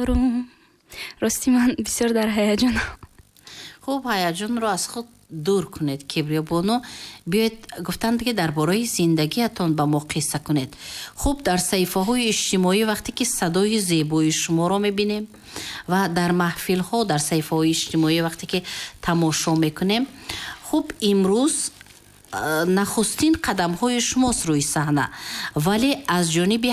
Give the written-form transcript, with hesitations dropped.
аром. Рости ман бисёр дар ҳаяҷонам. хуб, ҳаяҷонро аз худ дур кунед. Кибриёбону, биёед гуфтанд ки дар бораи зиндагиатон ба мо қисса кунед. хуб, дар саҳифаҳои иҷтимоӣ вақте ки садои зебои шуморо мебинем ва дар маҳфилҳо дар саҳифаҳои иҷтимоӣ вақте ки тамошо мекунем, хуб, имрӯз нахустин қадамҳои шумост рӯи саҳна, вале аз ҷониби